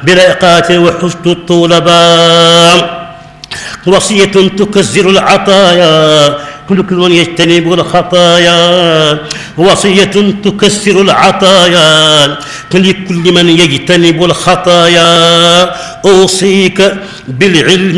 برقات وحشت الطلباء وصية تكسر العطايا كل يجتنب الخطايا وصية تكسر العطايا لكل من يجتنب الخطايا أوصيك بالعلم